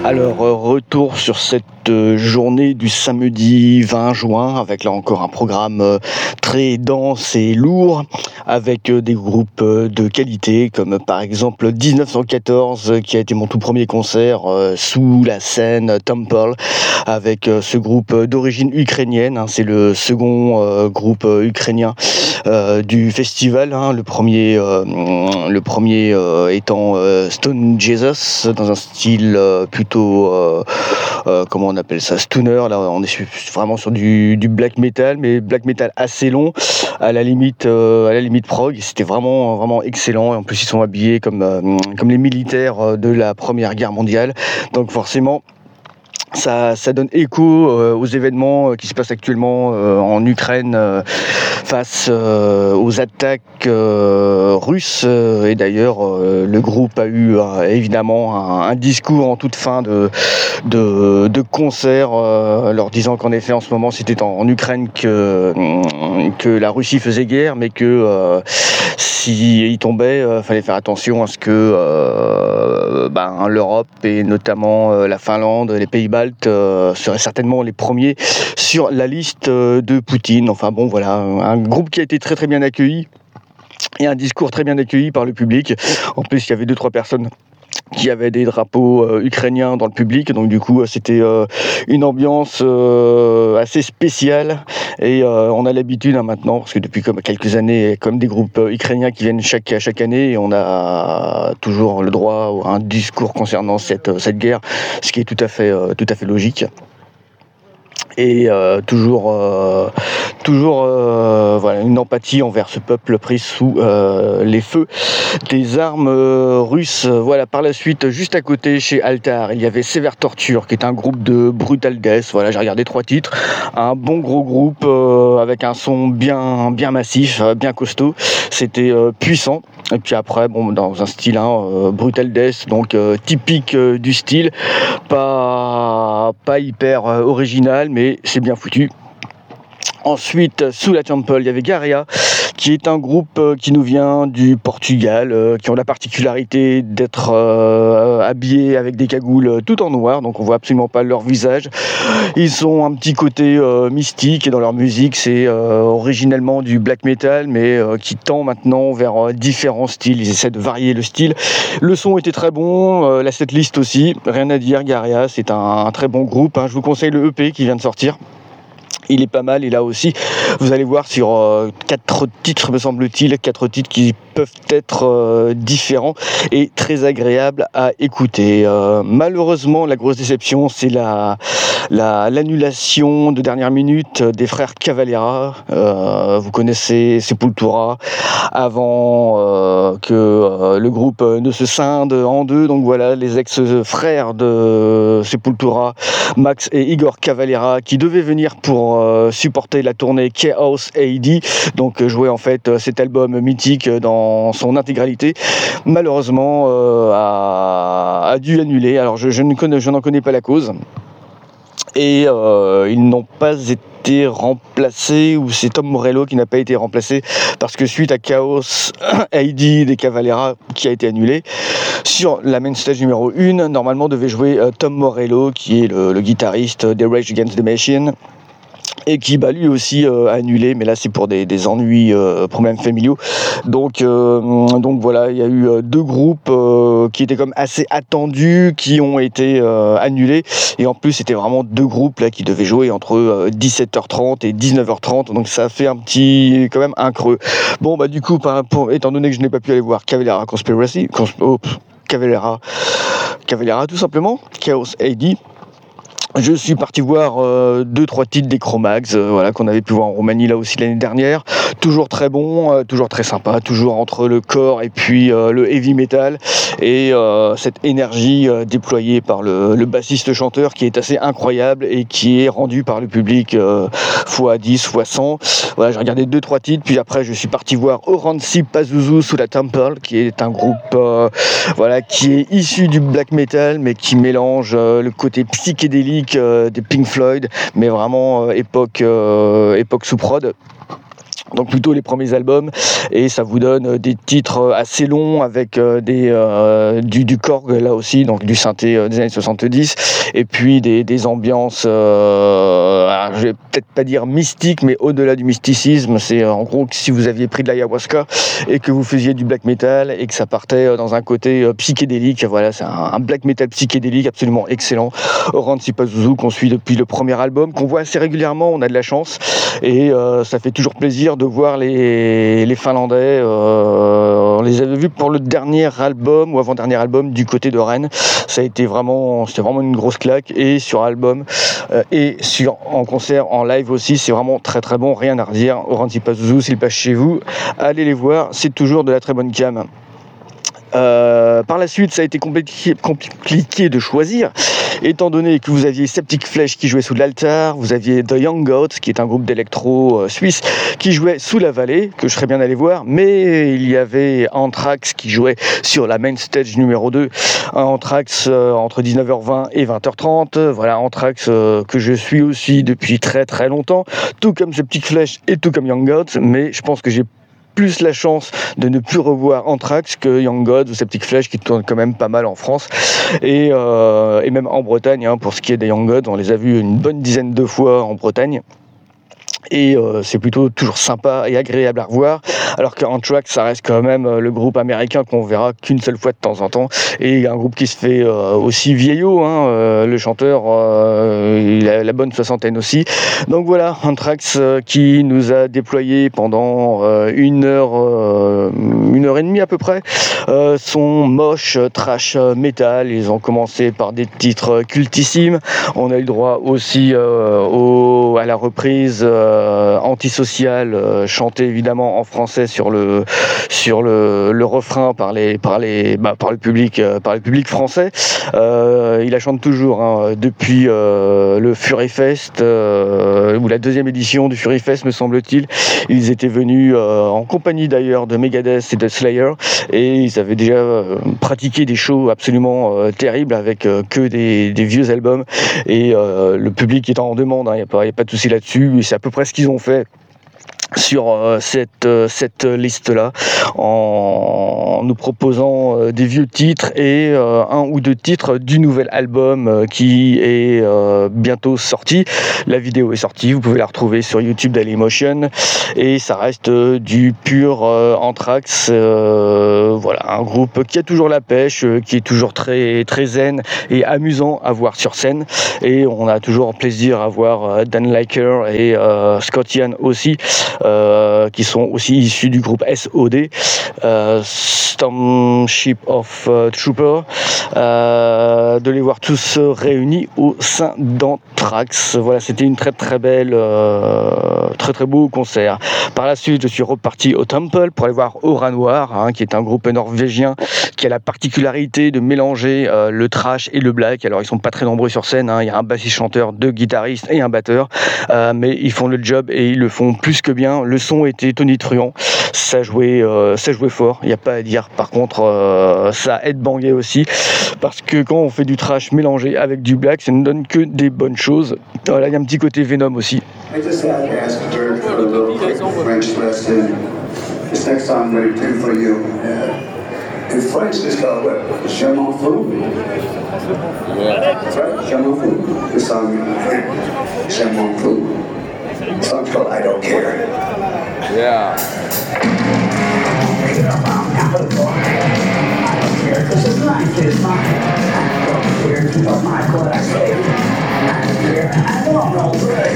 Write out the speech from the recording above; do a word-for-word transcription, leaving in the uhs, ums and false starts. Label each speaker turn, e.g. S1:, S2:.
S1: Alors, euh, retour sur cette euh, journée du samedi vingt juin, avec là encore un programme euh, très dense et lourd, avec euh, des groupes euh, de qualité, comme euh, par exemple dix-neuf cent quatorze, euh, qui a été mon tout premier concert euh, sous la scène Temple, avec euh, ce groupe euh, d'origine ukrainienne. Hein, c'est le second euh, groupe euh, ukrainien euh, du festival. Hein, le premier, euh, le premier euh, étant euh, Stone Jesus, dans un style euh, plutôt, euh, euh, comment on appelle ça, stoner. Là, on est vraiment sur du, du black metal, mais black metal assez long, à la limite, euh, à la limite prog. C'était vraiment, vraiment excellent. Et en plus, ils sont habillés comme, euh, comme les militaires de la Première Guerre mondiale. Donc forcément, Ça, ça donne écho euh, aux événements euh, qui se passent actuellement euh, en Ukraine euh, face euh, aux attaques euh, russes. Euh, et d'ailleurs, euh, le groupe a eu euh, évidemment un, un discours en toute fin de, de, de concert, euh, leur disant qu'en effet, en ce moment, c'était en, en Ukraine que, que la Russie faisait guerre, mais que euh, s'il tombait, il euh, fallait faire attention à ce que euh, ben, l'Europe et notamment euh, la Finlande, les Pays-Bas, Euh, seraient certainement les premiers sur la liste euh, de Poutine. Enfin bon, voilà, un groupe qui a été très très bien accueilli et un discours très bien accueilli par le public. En plus, il y avait deux trois personnes qui avaient des drapeaux euh, ukrainiens dans le public, donc du coup c'était euh, une ambiance euh, assez spéciale. Et euh, on a l'habitude hein, maintenant, parce que depuis comme quelques années, il y a comme des groupes euh, ukrainiens qui viennent chaque chaque année, et on a toujours le droit à un discours concernant cette cette guerre, ce qui est tout à fait euh, tout à fait logique. Et euh, toujours, euh, toujours euh, voilà, une empathie envers ce peuple pris sous euh, les feux des armes euh, russes. Voilà, par la suite, juste à côté, chez Altar, il y avait Severe Torture, qui est un groupe de brutal death. Voilà, j'ai regardé trois titres, un bon gros groupe euh, avec un son bien, bien massif, bien costaud. C'était euh, puissant. Et puis après, bon, dans un style hein, euh, brutal death, donc euh, typique euh, du style, pas, pas hyper euh, original, mais c'est bien foutu. Ensuite, sous la Temple, il y avait Garia, qui est un groupe euh, qui nous vient du Portugal, euh, qui ont la particularité d'être euh, habillés avec des cagoules euh, tout en noir, donc on voit absolument pas leur visage. Ils ont un petit côté euh, mystique, et dans leur musique, c'est euh, originellement du black metal, mais euh, qui tend maintenant vers euh, différents styles. Ils essaient de varier le style. Le son était très bon, euh, la setlist aussi, rien à dire. Garia, c'est un, un très bon groupe. Hein. Je vous conseille le E P qui vient de sortir. Il est pas mal, et là aussi, vous allez voir sur euh, quatre titres, me semble-t-il, quatre titres qui peuvent être euh, différents et très agréables à écouter. Euh, malheureusement, la grosse déception, c'est la, la, l'annulation de dernière minute des frères Cavalera. Euh, vous connaissez Sepultura, avant euh, que euh, le groupe ne se scinde en deux. Donc voilà, les ex-frères de Sepultura, Max et Igor Cavalera, qui devaient venir pour euh, supporter la tournée Chaos A D, donc jouer en fait cet album mythique dans son intégralité, malheureusement euh, a, a dû annuler. Alors je, je, ne connais, je n'en connais pas la cause, et euh, ils n'ont pas été remplacé, ou c'est Tom Morello qui n'a pas été remplacé, parce que suite à Chaos A D des Cavalera qui a été annulé, sur la main stage numéro un, normalement devait jouer euh, Tom Morello, qui est le, le guitariste des Rage Against the Machine, et qui bah, lui aussi euh, a annulé, mais là c'est pour des, des ennuis, euh, problèmes familiaux. Donc, euh, donc voilà, il y a eu euh, deux groupes euh, qui étaient comme assez attendus, qui ont été euh, annulés, et en plus c'était vraiment deux groupes là qui devaient jouer entre euh, dix-sept heures trente et dix-neuf heures trente, donc ça fait un petit, quand même un creux. Bon bah du coup, par, pour, étant donné que je n'ai pas pu aller voir Cavalera Conspiracy, cons, oh, Cavalera, Cavalera tout simplement, Chaos A D, je suis parti voir euh, deux trois titres des Cro-Mags, euh, voilà, qu'on avait pu voir en Roumanie là aussi l'année dernière. Toujours très bon, euh, toujours très sympa, toujours entre le core et puis euh, le heavy metal, et euh, cette énergie euh, déployée par le, le bassiste chanteur qui est assez incroyable et qui est rendu par le public euh, fois dix, fois cent. Voilà, j'ai regardé deux trois titres, puis après je suis parti voir Oranzi Pazuzu sous la Temple, qui est un groupe euh, voilà, qui est issu du black metal, mais qui mélange euh, le côté psychédélique euh, des Pink Floyd, mais vraiment euh, époque, euh, époque sous prod. Donc plutôt les premiers albums, et ça vous donne des titres assez longs avec des euh, du, du Korg là aussi, donc du synthé euh, des années soixante-dix, et puis des, des ambiances, euh, alors, je vais peut-être pas dire mystiques, mais au-delà du mysticisme. C'est euh, en gros que si vous aviez pris de l'ayahuasca et que vous faisiez du black metal et que ça partait dans un côté euh, psychédélique, voilà, c'est un, un black metal psychédélique absolument excellent. Ransi Pazuzu qu'on suit depuis le premier album, qu'on voit assez régulièrement, on a de la chance, et euh, ça fait toujours plaisir de voir les, les Finlandais. Euh, on les avait vus pour le dernier album ou avant-dernier album du côté de Rennes. Ça a été vraiment, c'était vraiment une grosse claque, et sur album euh, et sur en concert, en live aussi, c'est vraiment très très bon, rien à redire. Ransi Pazuzu, s'il passe chez vous, allez les voir, c'est toujours de la très bonne cam. Euh, par la suite, ça a été compliqué, compliqué de choisir, étant donné que vous aviez Septic Flesh qui jouait sous l'altar, vous aviez The Young Gods, qui est un groupe d'électro euh, suisse, qui jouait sous la vallée, que je serais bien allé voir, mais il y avait Anthrax qui jouait sur la main stage numéro deux, Anthrax euh, entre dix-neuf heures vingt et vingt heures trente, voilà, Anthrax euh, que je suis aussi depuis très très longtemps, tout comme Septic Flesh et tout comme Young Gods, mais je pense que j'ai plus la chance de ne plus revoir Anthrax que Young Gods ou Septic Flesh, qui tournent quand même pas mal en France et, euh, et même en Bretagne, hein, pour ce qui est des Young Gods, on les a vus une bonne dizaine de fois en Bretagne. Et euh, c'est plutôt toujours sympa et agréable à revoir, alors qu'Anthrax, ça reste quand même euh, le groupe américain qu'on verra qu'une seule fois de temps en temps, et un groupe qui se fait euh, aussi vieillot, hein, euh, le chanteur euh, il a la bonne soixantaine aussi. Donc voilà, Anthrax euh, qui nous a déployé pendant euh, une heure euh, une heure et demie à peu près euh, son moche trash metal. Ils ont commencé par des titres cultissimes, on a eu droit aussi euh, au, à la reprise euh, Euh, antisocial, euh, chanté évidemment en français sur le sur le, le refrain par les par les bah, par le public euh, par le public français. Euh, il la chante toujours, hein, depuis euh, le Fury Fest euh, ou la deuxième édition du Fury Fest, me semble-t-il. Ils étaient venus euh, en compagnie d'ailleurs de Megadeth et de Slayer, et ils avaient déjà euh, pratiqué des shows absolument euh, terribles avec euh, que des, des vieux albums, et euh, le public étant en demande, il hein, n'y a pas, y a pas de souci là-dessus, et c'est à peu près ce qu'ils ont fait sur euh, cette, euh, cette liste-là, en nous proposant euh, des vieux titres et euh, un ou deux titres du nouvel album euh, qui est euh, bientôt sorti. La vidéo est sortie, vous pouvez la retrouver sur YouTube Dailymotion, et ça reste euh, du pur euh, Anthrax. Euh, voilà, un groupe qui a toujours la pêche, euh, qui est toujours très, très zen et amusant à voir sur scène, et on a toujours plaisir à voir euh, Dan Liker et euh, Scott Ian aussi, Euh, qui sont aussi issus du groupe S O D, euh, Stormship of uh, Trooper, euh, de les voir tous réunis au sein d'Anthrax. Voilà, c'était une très très belle, euh, très très beau concert. Par la suite, je suis reparti au Temple pour aller voir Aura Noir, hein, qui est un groupe norvégien qui a la particularité de mélanger euh, le trash et le black. Alors ils sont pas très nombreux sur scène, hein. Il y a un bassiste chanteur, deux guitaristes et un batteur, euh, mais ils font le job et ils le font plus que bien. Le son était tonitruant, ça jouait, euh, ça jouait fort, il n'y a pas à dire. Par contre, euh, ça aide bangé aussi, parce que quand on fait du trash mélangé avec du black, ça ne donne que des bonnes choses. Voilà, il y a un petit côté Venom aussi.
S2: In French, it's called what? Je m'en fous. Yeah. That's right. Je m'en fous. The song, Je m'en fous. The song's called I Don't Care.
S3: Yeah.
S2: I don't care because this life is mine. I don't care about my what I say. I don't care. I want no break.